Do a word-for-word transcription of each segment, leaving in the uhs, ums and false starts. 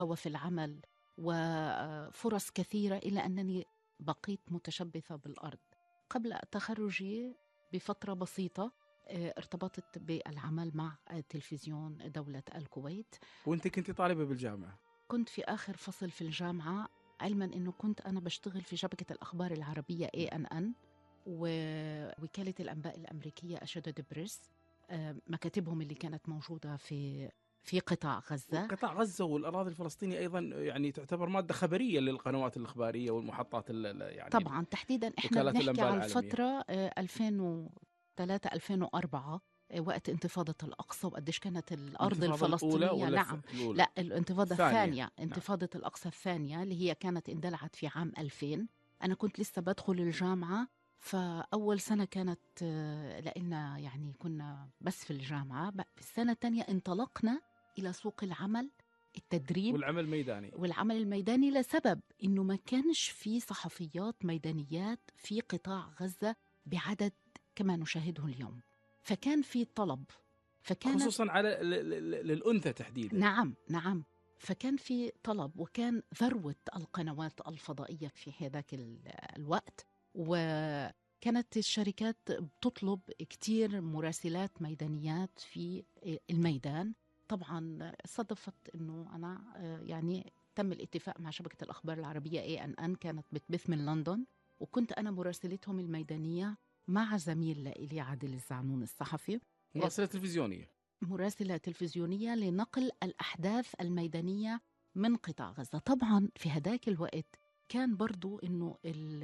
وفي العمل وفرص كثيرة، إلا أنني بقيت متشبثة بالأرض. قبل تخرجي بفترة بسيطة ارتبطت بالعمل مع تلفزيون دولة الكويت. وانت كنت طالبة بالجامعة؟ كنت في آخر فصل في الجامعة، علما أنه كنت أنا بشتغل في شبكة الأخبار العربية إيه إن إن ووكالة الأنباء الأمريكية أسوشيتد بريس، مكاتبهم اللي كانت موجودة في في قطاع غزة. قطاع غزة والأراضي الفلسطينية أيضا يعني تعتبر مادة خبرية للقنوات الإخبارية والمحطات يعني طبعا تحديدا احنا بنحكي على الفترة ألفين وثلاثة ألفين وأربعة، وقت انتفاضة الأقصى، وقديش كانت الأرض الفلسطينية. نعم الأولى؟ لا، الانتفاضة الثانية, الثانية. انتفاضة نعم. الأقصى الثانية اللي هي كانت اندلعت في عام ألفين. أنا كنت لسه بدخل الجامعة، فأول سنة كانت لأننا يعني كنا بس في الجامعة. في السنة الثانية انطلقنا إلى سوق العمل، التدريب والعمل الميداني. والعمل الميداني لسبب إنه ما كانش في صحفيات ميدانيات في قطاع غزة بعدد كما نشاهده اليوم، فكان في طلب، فكان خصوصا على للأنثى تحديدا. نعم نعم فكان في طلب، وكان ذروة القنوات الفضائية في هذاك الوقت، وكانت الشركات بتطلب كتير مراسلات ميدانيات في الميدان. طبعا صدفت انه انا يعني تم الاتفاق مع شبكة الأخبار العربية إيه إن إن، كانت بتبث من لندن، وكنت أنا مراسلتهم الميدانية مع زميل لي عادل الزعنون الصحفي. مراسلة تلفزيونية مراسلة تلفزيونية لنقل الأحداث الميدانية من قطاع غزة. طبعا في هداك الوقت كان برضو إنه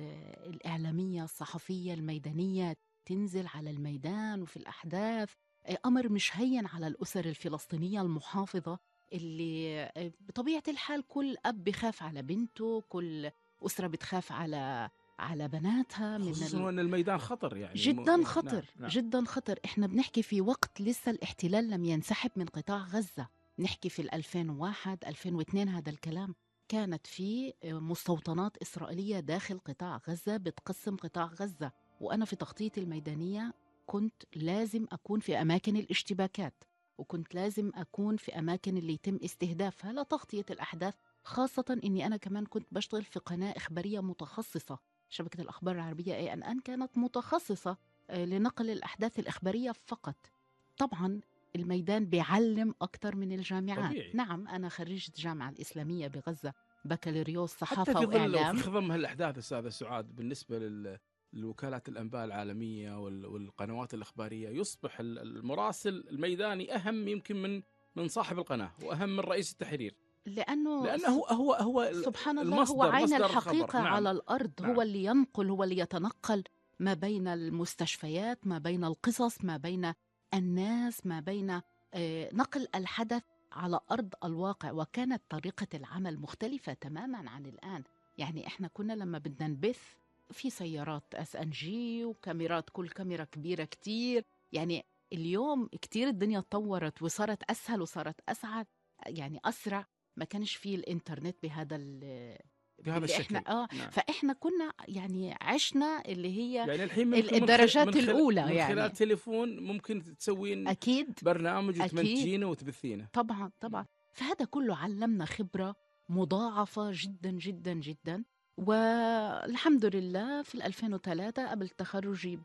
الإعلامية الصحفية الميدانية تنزل على الميدان وفي الأحداث، أمر مش هين على الأسر الفلسطينية المحافظة، اللي بطبيعة الحال كل أب بخاف على بنته، كل أسرة بتخاف على على بناتها، من خصوصا وأن الميدان خطر يعني جدا خطر. نعم نعم. جدا خطر. احنا بنحكي في وقت لسه الاحتلال لم ينسحب من قطاع غزة، نحكي في ألفين وواحد ألفين واثنين. هذا الكلام كانت في مستوطنات إسرائيلية داخل قطاع غزة بتقسم قطاع غزة، وأنا في تغطية الميدانية كنت لازم أكون في أماكن الاشتباكات، وكنت لازم أكون في أماكن اللي يتم استهدافها لتغطية الأحداث، خاصة أني أنا كمان كنت بشتغل في قناة إخبارية متخصصة. شبكة الأخبار العربية إيه إن إن كانت متخصصة لنقل الأحداث الإخبارية فقط. طبعا الميدان بيعلم أكتر من الجامعات. طبيعي. نعم أنا خريجة الجامعة الإسلامية بغزة، بكالوريوس صحافة حتى في ظل وإعلام. وفي خضم هالأحداث أستاذة سعاد، بالنسبة لل الوكالات الأنباء العالمية والقنوات الإخبارية، يصبح المراسل الميداني أهم يمكن من من صاحب القناة، وأهم من رئيس التحرير، لأنه لأنه هو هو هو سبحان الله المصدر، هو عين نعم. الحقيقة على الأرض. نعم. هو اللي ينقل، هو اللي يتنقل ما بين المستشفيات، ما بين القصص، ما بين الناس، ما بين نقل الحدث على أرض الواقع. وكانت طريقة العمل مختلفة تماما عن الآن. يعني إحنا كنا لما بدنا نبث في سيارات اس ان جي وكاميرات، كل كاميرا كبيرة كتير. يعني اليوم كتير الدنيا تطورت وصارت أسهل وصارت أسعد، يعني أسرع. ما كانش فيه الإنترنت بهذا بهذا الشكل. إحنا آه نعم. فإحنا كنا يعني عشنا اللي هي يعني الحين ممكن الدرجات من خل... الأولى، من يعني خلال تليفون ممكن تسوين أكيد برنامج وتمنتجينه وتبثينه. طبعا طبعا. فهذا كله علمنا خبرة مضاعفة جدا جدا جدا. والحمد لله في ألفين وثلاثة قبل تخرجي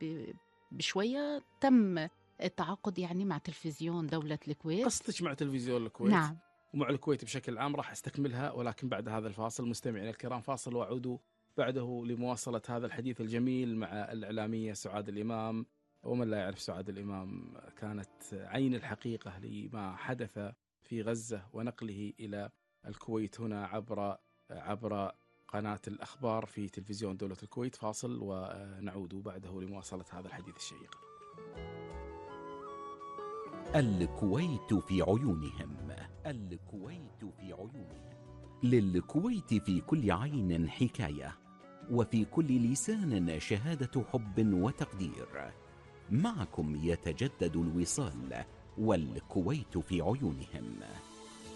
بشوية تم التعاقد يعني مع تلفزيون دولة الكويت. قصتك مع تلفزيون الكويت. نعم. ومع الكويت بشكل عام راح استكملها، ولكن بعد هذا الفاصل. مستمعينا الكرام، فاصل وأعود بعده لمواصلة هذا الحديث الجميل مع الإعلامية سعاد الإمام. ومن لا يعرف سعاد الإمام، كانت عين الحقيقة لما حدث في غزة ونقله إلى الكويت هنا عبر عبر قناة الأخبار في تلفزيون دولة الكويت. فاصل ونعود بعده لمواصلة هذا الحديث الشيق. الكويت في عيونهم، الكويت في عيونهم. للكويت في كل عين حكاية، وفي كل لسان شهادة حب وتقدير. معكم يتجدد الوصال، والكويت في عيونهم.